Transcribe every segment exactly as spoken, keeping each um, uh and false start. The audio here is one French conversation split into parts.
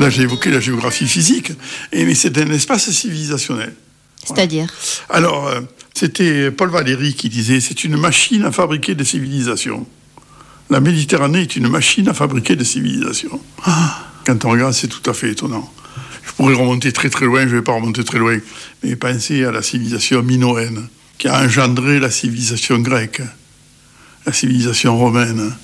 Là, j'ai évoqué la géographie physique, et, mais c'est un espace civilisationnel. C'est-à-dire ? Alors, euh, c'était Paul Valéry qui disait « C'est une machine à fabriquer des civilisations ». La Méditerranée est une machine à fabriquer des civilisations. Ah, quand on regarde, c'est tout à fait étonnant. Je pourrais remonter très très loin, je ne vais pas remonter très loin, mais pensez à la civilisation minoenne, qui a engendré la civilisation grecque, la civilisation romaine.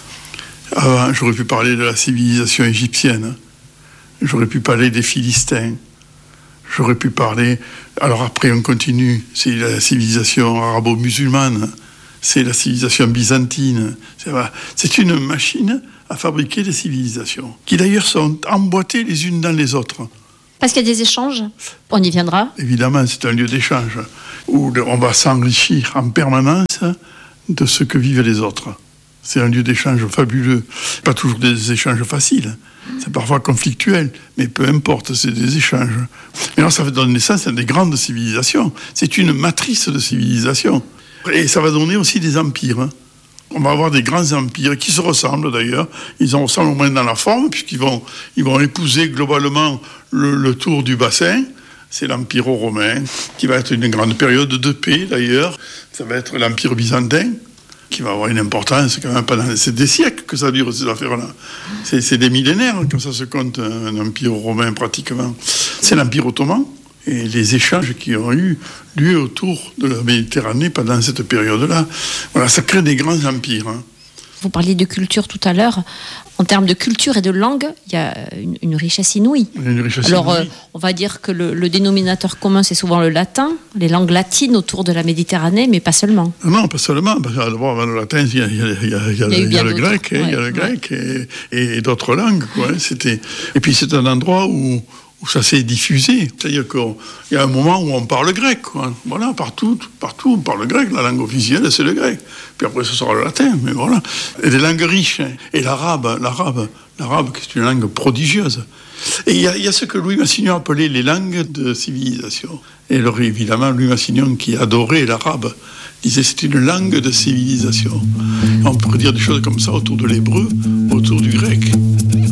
Avant, j'aurais pu parler de la civilisation égyptienne. J'aurais pu parler des Philistins. J'aurais pu parler... Alors après, on continue. C'est la civilisation arabo-musulmane. C'est la civilisation byzantine. C'est, c'est une machine à fabriquer des civilisations, qui d'ailleurs sont emboîtées les unes dans les autres. Parce qu'il y a des échanges ? On y viendra. Évidemment, c'est un lieu d'échange, où on va s'enrichir en permanence de ce que vivent les autres. C'est un lieu d'échange fabuleux. Pas toujours des échanges faciles. C'est parfois conflictuel, mais peu importe, c'est des échanges. Mais alors, ça va donner naissance à des grandes civilisations. C'est une matrice de civilisation. Et ça va donner aussi des empires. Hein. On va avoir des grands empires qui se ressemblent d'ailleurs. Ils en ressemblent au moins dans la forme, puisqu'ils vont, ils vont épouser globalement le, le tour du bassin. C'est l'Empire romain, qui va être une grande période de paix d'ailleurs. Ça va être l'Empire byzantin, qui va avoir une importance quand même pendant... C'est des siècles que ça dure, ces affaires-là. C'est, c'est des millénaires, comme ça se compte, un empire romain pratiquement. C'est l'Empire ottoman, et les échanges qui ont eu lieu autour de la Méditerranée pendant cette période-là. Voilà, ça crée des grands empires. Hein. Vous parliez de culture tout à l'heure. En termes de culture et de langue, il y a une, une richesse inouïe. Une richesse Alors, inouïe. Euh, on va dire que le, le dénominateur commun, c'est souvent le latin, les langues latines autour de la Méditerranée, mais pas seulement. Non, pas seulement. Parce que d'abord, avant le latin, il y a, il y a, il y a, il y a, il y a, il y a le grec, hein, ouais, il y a le grec ouais. et, et d'autres langues. Quoi, hein, c'était... Et puis, c'est un endroit où... où ça s'est diffusé. C'est-à-dire qu'il y a un moment où on parle grec. Quoi. Voilà, partout, partout, on parle grec. La langue officielle, c'est le grec. Puis après, ce sera le latin, mais voilà. Et des langues riches. Hein. Et l'arabe, l'arabe, l'arabe, c'est une langue prodigieuse. Et il y a, il y a ce que Louis Massignon appelait les langues de civilisation. Et alors, évidemment, Louis Massignon, qui adorait l'arabe, disait c'est une langue de civilisation. Et on pourrait dire des choses comme ça autour de l'hébreu, autour du grec.